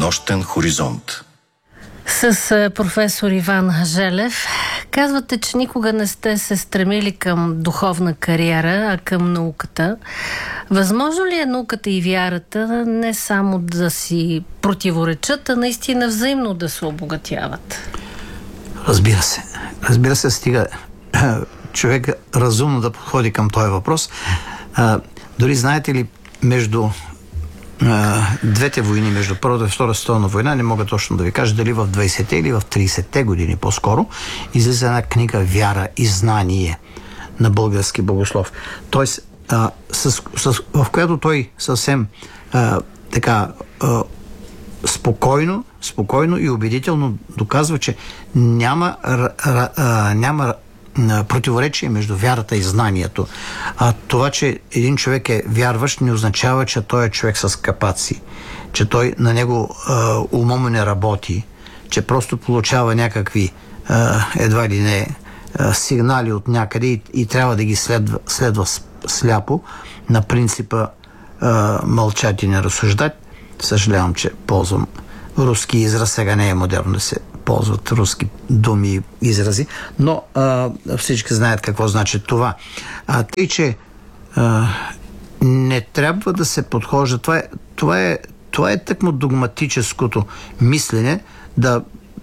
Нощен хоризонт. С професор Иван Желев. Казвате, че никога не сте се стремили към духовна кариера, а към науката. Възможно ли е науката и вярата не само да си противоречат, а наистина взаимно да се обогатяват? Разбира се. Разбира се, стига човек разумно да подходи към този въпрос. Дори знаете ли, между двете войни, между Първата и Втора световна война, не мога точно да ви кажа дали в 20-те или в 30-те години по-скоро, излиза една книга "Вяра и знание" на български богослов. Тоест, в която той съвсем спокойно и убедително доказва, че няма противоречие между вярата и знанието. Това, че един човек е вярващ, не означава, че той е човек с капаци, че той на него ума му не работи, че просто получава някакви едва ли не сигнали от някъде и трябва да ги следва сляпо на принципа мълчат и не разсуждат. Съжалявам, че ползвам руски израз, сега не е модерно да се ползват руски думи и изрази, но всички знаят какво значи това. Тъй, че не трябва да се подхожда. Това е тъкмо догматическото мислене, да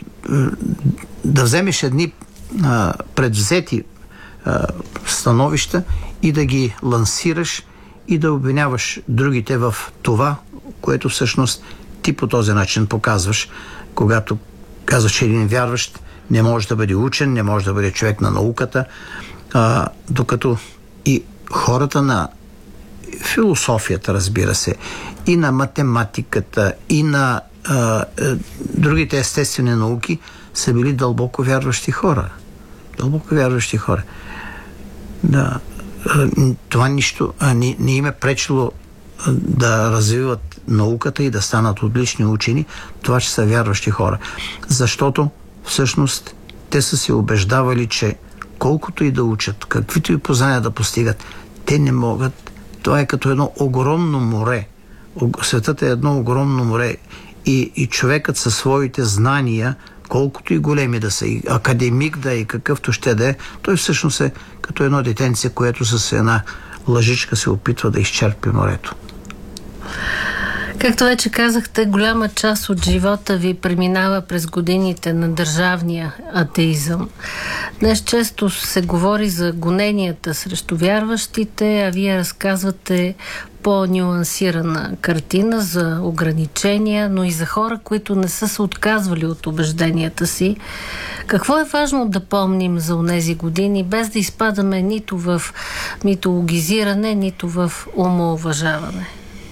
вземеш едни предвзети становища и да ги лансираш и да обвиняваш другите в това, което всъщност ти по този начин показваш, когато казваш, че един вярващ не може да бъде учен, не може да бъде човек на науката, докато и хората на философията, разбира се, и на математиката, и на другите естествени науки са били дълбоко вярващи хора. Дълбоко вярващи хора. Да, това нищо не им е пречило да развиват науката и да станат отлични учени, това, че са вярващи хора. Защото всъщност те са се убеждавали, че колкото и да учат, каквито и познания да постигат, те не могат. Това е като едно огромно море. Светът е едно огромно море и човекът със своите знания, колкото и големи да са, и академик да е, и какъвто ще да е, той всъщност е като едно детенце, което с една лъжичка се опитва да изчерпи морето. Както вече казахте, голяма част от живота ви преминава през годините на държавния атеизъм. Днес често се говори за гоненията срещу вярващите, а вие разказвате по-нюансирана картина за ограничения, но и за хора, които не са се отказвали от убежденията си. Какво е важно да помним за онези години, без да изпадаме нито в митологизиране, нито в умоуважаване?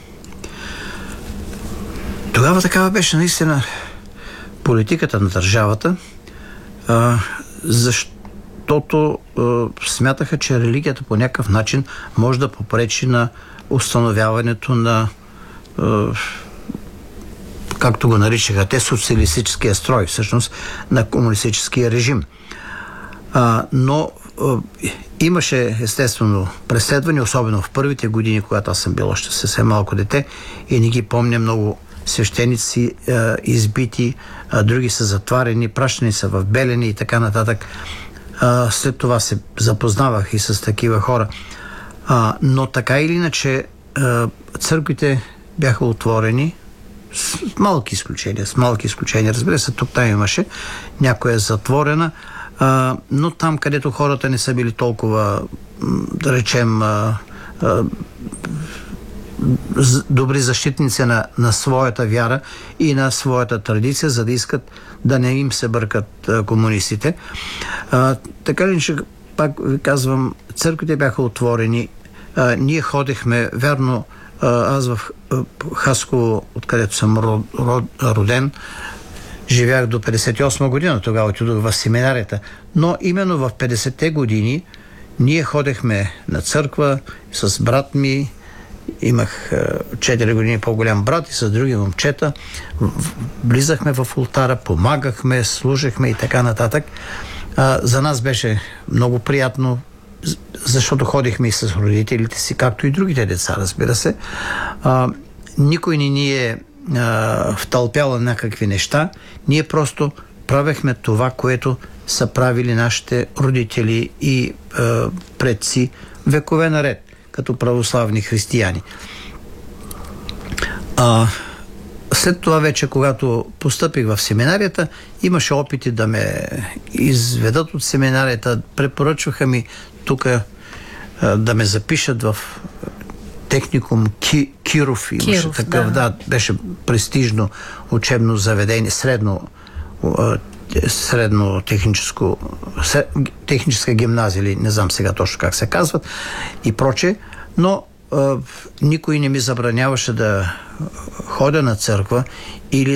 Тогава такава беше наистина политиката на държавата, защото смятаха, че религията по някакъв начин може да попречи на установяването на, както го наричаха те, социалистическия строй, всъщност на комунистическия режим. Но имаше естествено преследване, особено в първите години, когато аз съм бил още съвсем малко дете и не ги помня, много свещеници избити, други са затварени, пращани са в Белене и така нататък. След това се запознавах и с такива хора. Но така или иначе църквите бяха отворени с малки изключения. Разбира се, тук там имаше, някоя е затворена, но там, където хората не са били толкова, да речем, добри защитници на своята вяра и на своята традиция, за да искат да не им се бъркат комунистите. Така ли, че пак ви казвам, църквите бяха отворени. Ние ходихме, вярно, аз в Хасково, откъдето съм роден, живях до 58 година, тогава отидох в семинарията. Но именно в 50-те години ние ходехме на църква с брат ми. Имах 4 години по-голям брат и с други момчета. Влизахме в олтара, помагахме, служихме и така нататък. За нас беше много приятно, защото ходихме и с родителите си, както и другите деца, разбира се. Никой не ни е втълпяла някакви неща. Ние просто правехме това, което са правили нашите родители и предци векове наред, като православни християни. След това вече, когато постъпих в семинарията, имаше опити да ме изведат от семинарията. Препоръчваха ми тук да ме запишат в техникум Киров. Имаше такъв, да, беше престижно учебно заведение, средно техническа гимназия, или не знам сега точно как се казват, и проче, но никой не ми забраняваше да ходя на църква или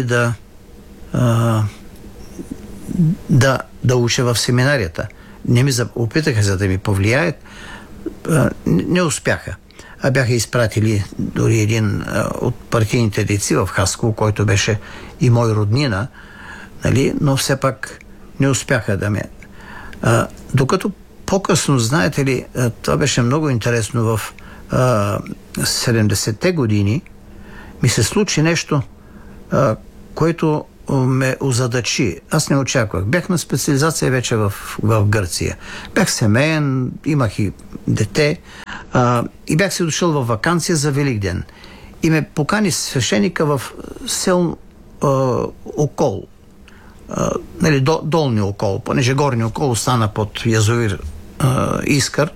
да уча в семинарията. Опитаха за да ми повлияят, не успяха. Бяха изпратили дори един от партийните дейци в Хасково, който беше и мой роднина, нали? Но все пак не успяха да ме... Докато по-късно, знаете ли, това беше много интересно, в 70-те години ми се случи нещо, което ме озадачи. Аз не очаквах. Бях на специализация вече в Гърция. Бях семеен, имах и дете и бях се дошъл във ваканция за Великден. И ме покани свещеника в сел Окол. Нали, долни Окол, понеже горни Окол остана под язовир Искър.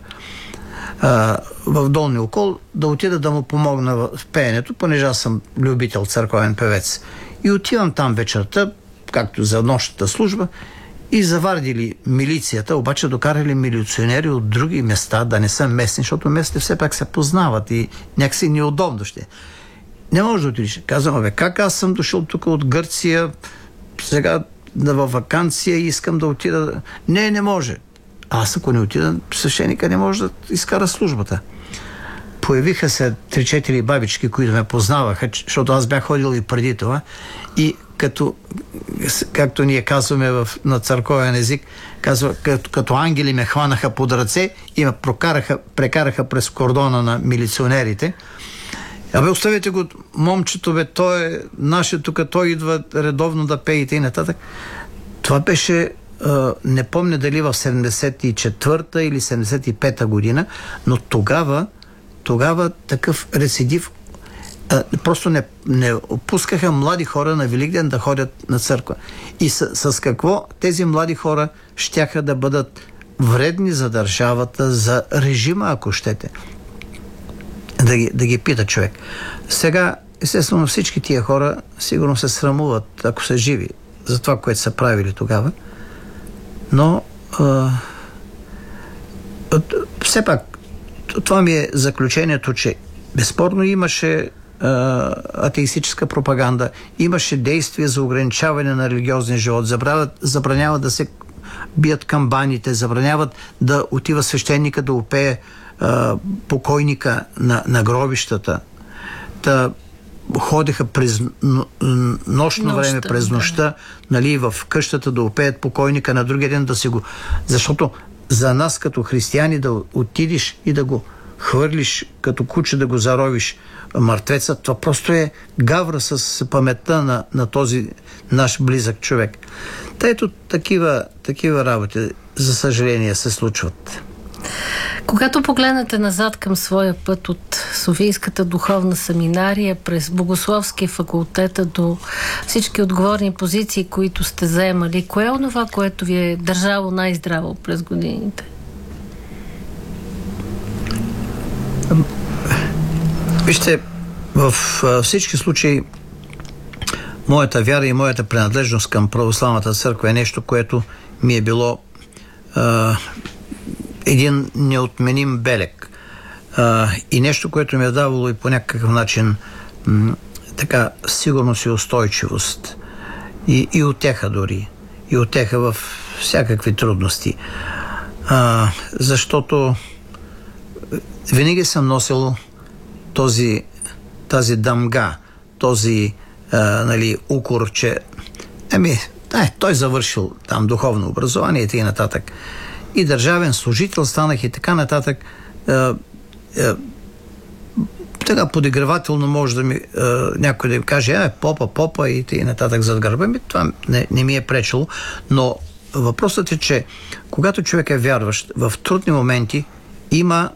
В Долни Окол да отида да му помогна в пеенето, понеже аз съм любител, църковен певец. И отивам там вечерта, както за нощната служба, и завардили милицията, обаче докарали милиционери от други места, да не са местни, защото местните все пак се познават и някакси неудобно ще. Не може да отидеш. Казвам, как аз съм дошъл тук от Гърция, сега във ваканция и искам да отида. Не може. Аз ако не отида, свещеника не може да изкара службата. Появиха се 3-4 бабички, които ме познаваха, защото аз бях ходил и преди това. И както ние казваме на църковен език, като ангели ме хванаха под ръце и ме прекараха през кордона на милиционерите. Оставете го, момчето, той е наше, тук той идва редовно да пее и нататък. Това беше, не помня дали в 74-та или 75-та година, но тогава такъв рецидив, просто не пускаха млади хора на Великден да ходят на църква. И с какво тези млади хора щяха да бъдат вредни за държавата, за режима, ако щете. Да ги пита човек. Сега, естествено, всички тия хора сигурно се срамуват, ако са живи, за това, което са правили тогава. Но все пак това ми е заключението, че безспорно имаше атеистическа пропаганда, имаше действия за ограничаване на религиозния живот, забраняват да се бият камбаните, забраняват да отива свещеника да опее покойника на гробищата. Ходеха през нощно време, през нощта, нали, в къщата да опеят покойника, на другия ден да си го... Защото за нас като християни да отидеш и да го хвърлиш като куче, да го заровиш мъртвеца, това просто е гавра с паметта на този наш близък човек. Ето такива работи, за съжаление, се случват. Когато погледнете назад към своя път от Софийската духовна семинария през Богословския факултета до всички отговорни позиции, които сте заемали, кое е онова, което ви е държало най-здраво през годините? Вижте, в всички случаи моята вяра и моята принадлежност към православната църква е нещо, което ми е било един неотменим белег. И нещо, което ми е давало и по някакъв начин така сигурност и устойчивост. И утеха дори. И утеха в всякакви трудности. Защото винаги съм носил тази дамга, този укор, че той завършил там духовно образование и нататък. И държавен служител станах и така нататък. така подигравателно може да ми някой да ми каже, попа и нататък зад гърба ми. Това не ми е пречело, но въпросът е, че когато човек е вярващ, в трудни моменти има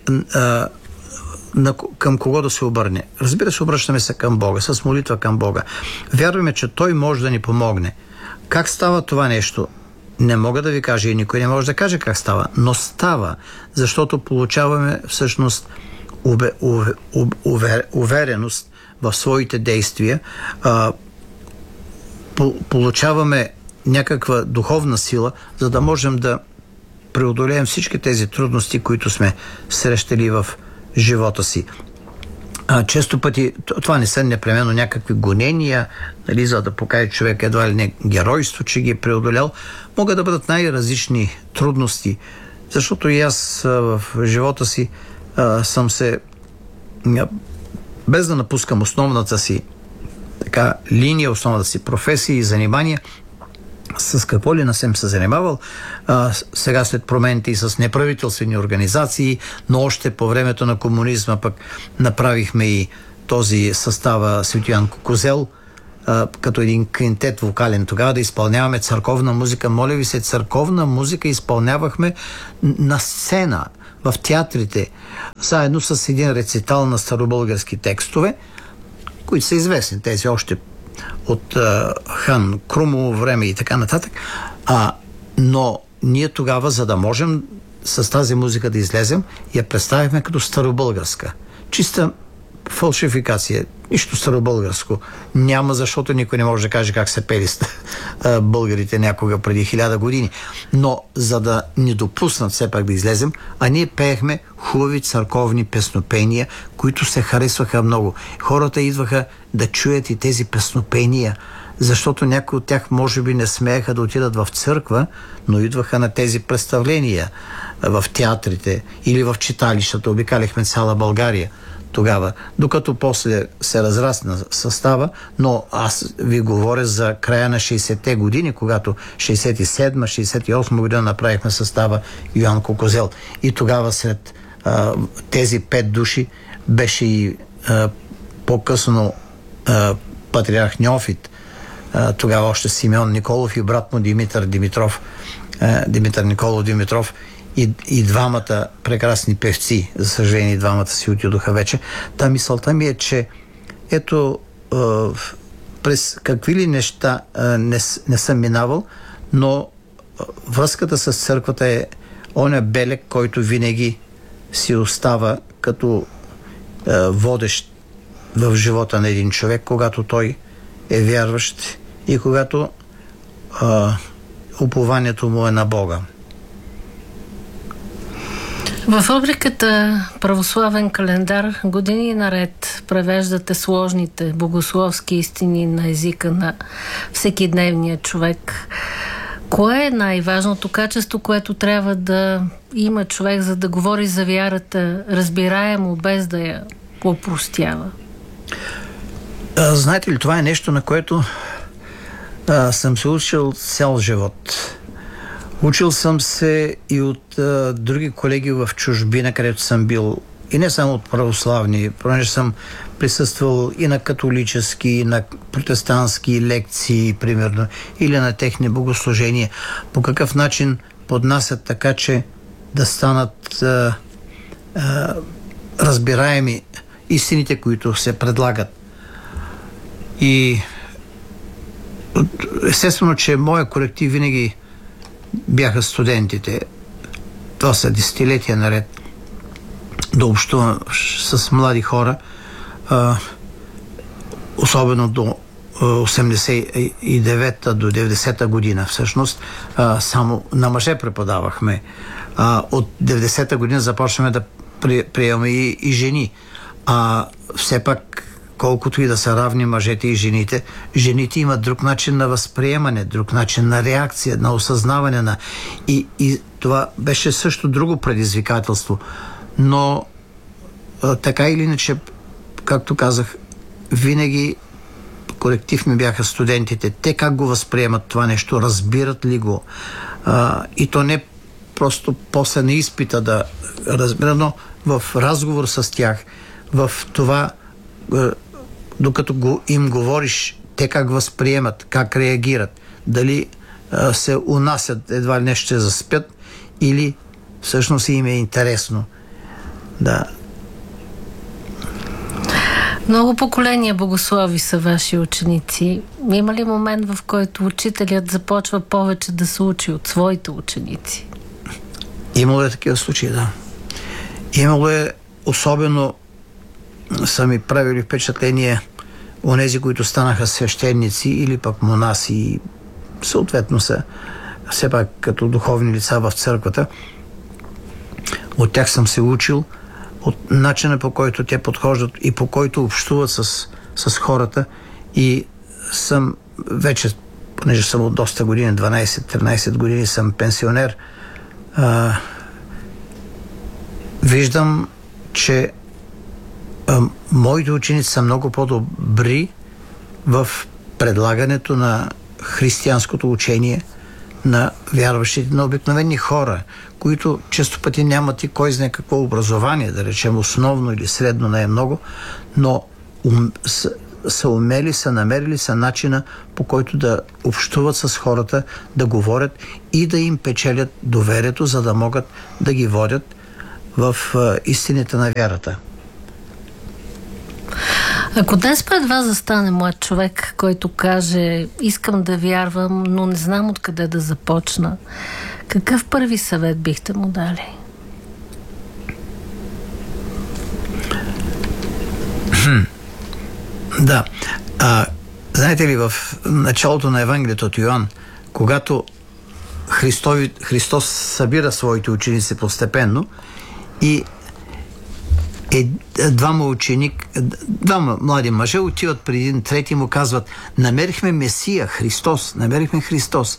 към кого да се обърне. Разбира се, обръщаме се към Бога, с молитва към Бога. Вярваме, че Той може да ни помогне. Как става това нещо? Не мога да ви кажа и никой не може да каже как става, но става, защото получаваме всъщност увереност в своите действия, получаваме някаква духовна сила, за да можем да преодолеем всички тези трудности, които сме срещали в живота си. Често пъти това не са непременно някакви гонения, нали, за да покаже човек едва ли не геройство, че ги е преодолял. Могат да бъдат най-различни трудности, защото и аз в живота си съм се, без да напускам основната си линия, основната си професия и занимания, с какво ли не съм се занимавал, сега след промените и с неправителствени организации, но още по времето на комунизма пък направихме и този състава Свети Йоан Кукузел, като един квинтет вокален тогава да изпълняваме църковна музика. Моля ви се, църковна музика изпълнявахме на сцена, в театрите, заедно с един рецитал на старобългарски текстове, които са известни, тези още от хан Крумово време и така нататък. Но ние тогава, за да можем с тази музика да излезем, я представихме като старобългарска. Чиста фалшификация. Нищо старобългарско няма, защото никой не може да каже как се пели българите някога преди 1000 години. Но за да ни допуснат все пак да излезем, а ние пеехме хубави църковни песнопения, които се харесваха много. Хората идваха да чуят и тези песнопения, защото някои от тях може би не смееха да отидат в църква, но идваха на тези представления в театрите или в читалищата. Обикаляхме цяла България тогава, докато после се разрасна състава, но аз ви говоря за края на 60-те години, когато 67-68 година направихме състава Йоан Кукузел. И тогава след тези 5 души беше и по-късно патриарх Неофит, тогава още Симеон Николов и брат му Димитър Николов Димитров, и двамата прекрасни певци. За съжаление, двамата си отидоха вече. Та мисълта ми е, че ето през какви ли неща не съм минавал, но връзката с църквата е оня белег, който винаги си остава като водещ в живота на един човек, когато той е вярващ и когато упованието му е на Бога. В рубриката Православен календар години наред превеждате сложните богословски истини на езика на всекидневния човек. Кое е най-важното качество, което трябва да има човек, за да говори за вярата разбираемо, без да я опростява? Знаете ли, това е нещо, на което съм се учил цял живот. Учил съм се и от други колеги в чужбина, където съм бил, и не само от православни, понеже съм присъствал и на католически, и на протестантски лекции, примерно, или на техни богослужения. По какъв начин поднасят така, че да станат разбираеми истините, които се предлагат. И естествено, че моя колектив винаги бяха студентите. Това са десетилетия наред да общувам с млади хора, особено до 89-та до 90-та година всъщност, само на мъже преподавахме. От 90-та година започваме да приемаме и жени. Все пак, колкото и да са равни мъжете и жените имат друг начин на възприемане, друг начин на реакция, на осъзнаване и това беше също друго предизвикателство. Но така или иначе, както казах, винаги колектив ми бяха студентите. Те как го възприемат това нещо, разбират ли го? И то не просто после на изпита да разбира, но в разговор с тях, в това, докато им говориш, те как възприемат, как реагират, дали се унасят, едва ли нещо ще заспят, или всъщност им е интересно. Да. Много поколения богослови са ваши ученици. Има ли момент, в който учителят започва повече да се учи от своите ученици? Имало е такива случаи, да. Имало е, особено са ми правили впечатление онези, които станаха свещеници или пък монаси, съответно са все пак като духовни лица в църквата. От тях съм се учил, от начина, по който те подхождат и по който общуват с хората, и съм вече, понеже съм от доста години, 12-13 години съм пенсионер, виждам, че моите ученици са много по-добри в предлагането на християнското учение на вярващите, на обикновени хора, които често пъти нямат и кой знае какво образование, да речем основно или средно най-много, но са умели, са намерили са начина, по който да общуват с хората, да говорят и да им печелят доверието, за да могат да ги водят в истините на вярата. Ако днес пред вас застане млад човек, който каже: искам да вярвам, но не знам откъде да започна, какъв първи съвет бихте му дали? Да. Знаете ли, в началото на Евангелието от Йоан, когато Христос събира своите ученици постепенно и двама млади мъже отиват при един трети и му казват: намерихме Месия, Христос, намерихме Христос.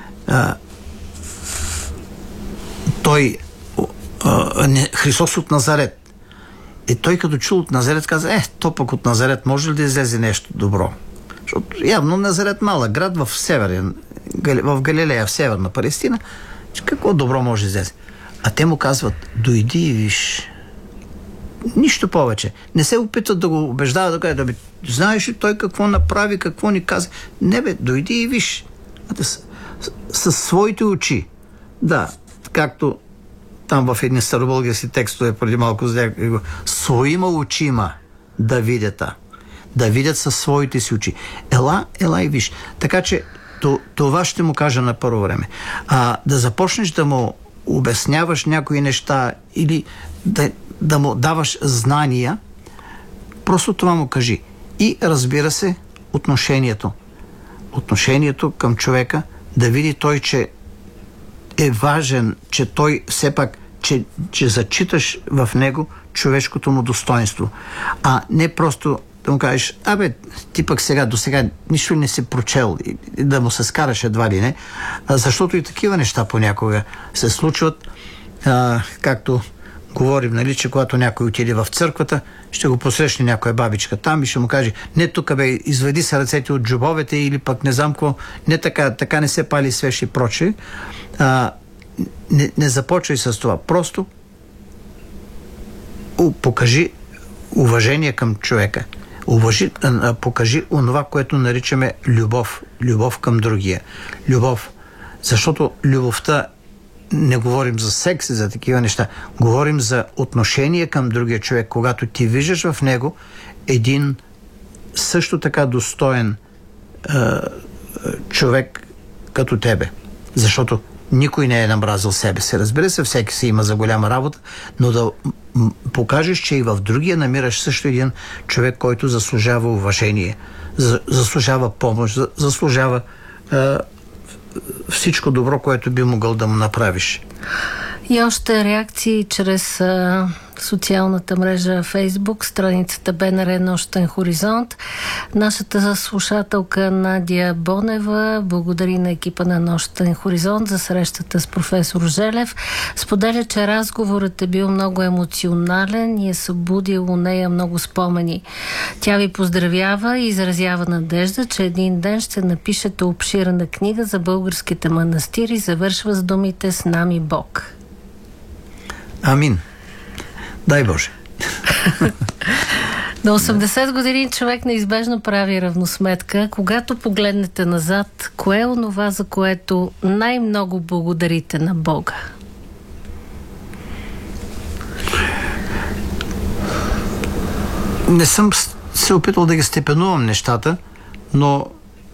Христос от Назарет. И той като чул от Назарет каза: то пък от Назарет може ли да излезе нещо добро? Защото явно Назарет малък град в Галилея, в северна Палестина, какво добро може да излезе? А те му казват: дойди и виж. Нищо повече. Не се опитват да го убеждават, да кажат: знаеш ли той какво направи, какво ни каза? Не бе, дойди и виж. Със своите очи. Да, както там в едни старобългарски текстове преди малко своима очима да видят. Да видят със своите си очи. Ела и виж. Така че това ще му кажа на първо време. Да започнеш да му обясняваш някои неща или да му даваш знания, просто това му кажи. И разбира се, отношението към човека, да види той, че е важен, че той все пак, че зачиташ в него човешкото му достоинство. А не просто да му кажеш: ти пък до сега нищо не си прочел, и да му се скараш едва ли не, защото и такива неща понякога се случват, както говорим, нали, че когато някой отиде в църквата, ще го посрещне някоя бабичка там и ще му каже: не тук изведи се ръцете от джобовете, или пък не знам какво, не така не се пали свещ и прочее. Не започвай с това. Просто покажи уважение към човека. Покажи онова, което наричаме любов. Любов към другия. Любов. Защото любовта, не говорим за секс и за такива неща. Говорим за отношение към другия човек, когато ти виждаш в него един също така достоен човек като тебе. Защото никой не е намразил себе си. Разбира се, всеки си има за голяма работа, но да покажеш, че и в другия намираш също един човек, който заслужава уважение, заслужава помощ, заслужава всичко добро, което би могъл да му направиш. И още реакции чрез социалната мрежа Фейсбук, страницата БНР Нощен хоризонт. Нашата слушателка Надя Бонева благодари на екипа на Нощен хоризонт за срещата с професор Желев. Споделя, че разговорът е бил много емоционален и е събудил у нея много спомени. Тя ви поздравява и изразява надежда, че един ден ще напишете обширна книга за българските манастири. Завършва с думите: с нами Бог. Амин. Дай Боже. На 80 години човек неизбежно прави равносметка. Когато погледнете назад, кое е онова, за което най-много благодарите на Бога? Не съм се опитал да ги степенувам нещата, но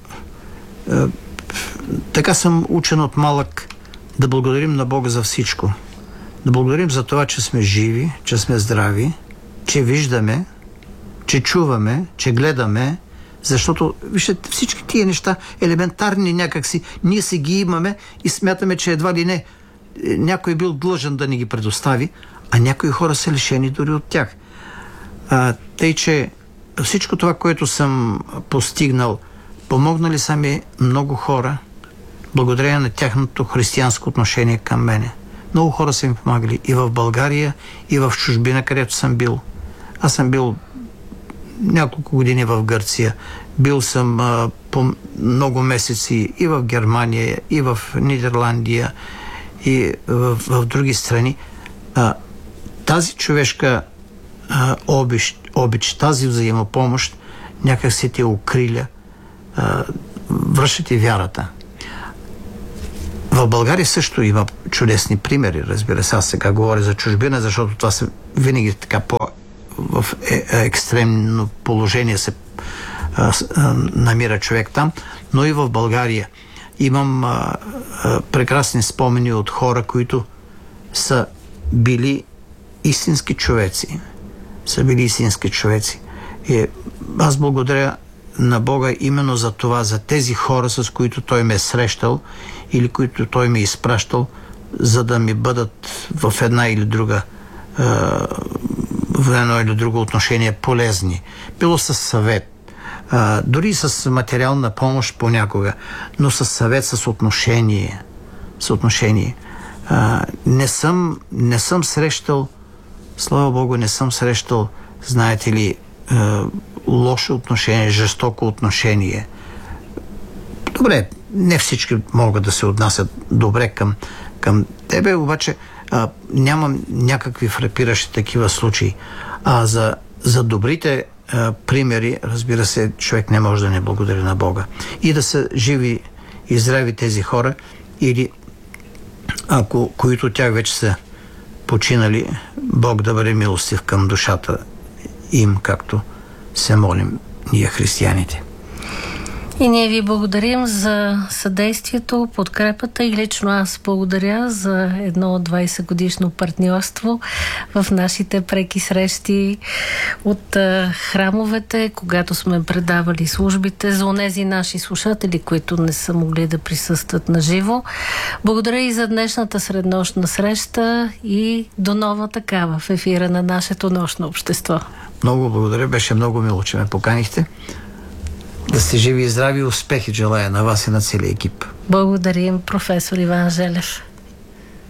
така съм учен от малък да благодарим на Бога за всичко. Да благодарим за това, че сме живи, че сме здрави, че виждаме, че чуваме, че гледаме, защото, вижте, всички тия неща, елементарни някакси, ние си ги имаме и смятаме, че едва ли не някой бил длъжен да ни ги предостави, а някои хора са лишени дори от тях. Тъй, че всичко това, което съм постигнал, помогнали са ми много хора, благодарение на тяхното християнско отношение към мене. Много хора са ми помагали и в България, и в чужбина, където съм бил. Аз съм бил няколко години в Гърция. Бил съм по много месеци и в Германия, и в Нидерландия, и в други страни. Тази човешка обич, тази взаимопомощ някак се те укриля, връща ти вярата. В България също има чудесни примери, разбира се. Аз сега говоря за чужбина, защото това са винаги така в екстремно положение се намира човек там, но и в България имам прекрасни спомени от хора, които са били истински човеци. И аз благодаря на Бога именно за това, за тези хора, с които Той ме е срещал или които Той ме е изпращал, за да ми бъдат в една или друга в едно или друго отношение полезни. Било със съвет, дори с материална помощ понякога, но със съвет, с отношение. Не съм срещал, слава Богу, знаете ли, лошо отношение, жестоко отношение. Добре, не всички могат да се отнасят добре към тебе, обаче нямам някакви фрапиращи такива случаи. За добрите примери, разбира се, човек не може да не благодари на Бога. И да са живи и здрави тези хора, или ако които от тях вече са починали, Бог да бъде милостив към душата им, както се молим ние християните. И ние ви благодарим за съдействието, подкрепата и лично аз благодаря за едно 20-годишно партньорство в нашите преки срещи от храмовете, когато сме предавали службите за онези наши слушатели, които не са могли да присъстват на живо. Благодаря и за днешната среднощна среща и до нова такава в ефира на нашето нощно общество. Много благодаря, беше много мило, че ме поканихте. Да сте живи и здрави, успехи желая на вас и на целия екип. Благодарим, професор Иван Желев.